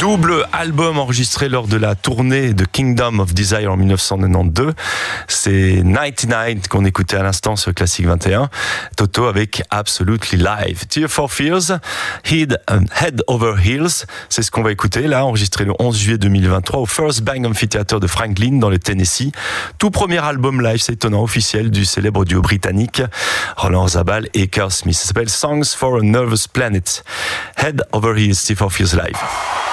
Double album enregistré lors de la tournée de Kingdom of Desire en 1992. C'est 99 qu'on écoutait à l'instant sur Classic 21. Toto avec Absolutely Live. Tears for Fears, Head Over Heels. C'est ce qu'on va écouter là, enregistré le 11 juillet 2023 au First Bank Amphitheater de Franklin dans le Tennessee. Tout premier album live, c'est étonnant, officiel du célèbre duo britannique Roland Zabal et Kerr Smith. Ça s'appelle Songs for a Nervous Planet. Head Over Heels, Tears for Fears live.